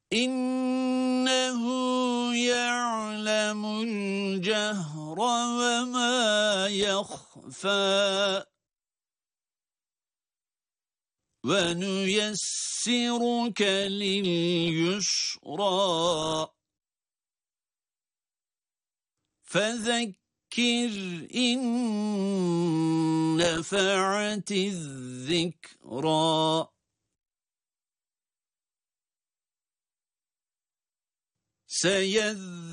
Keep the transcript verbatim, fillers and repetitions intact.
إنه يعلم الجهر وما يخفى ونيسرك لليسرى فذكر إن نفعت الذكرى سيذكر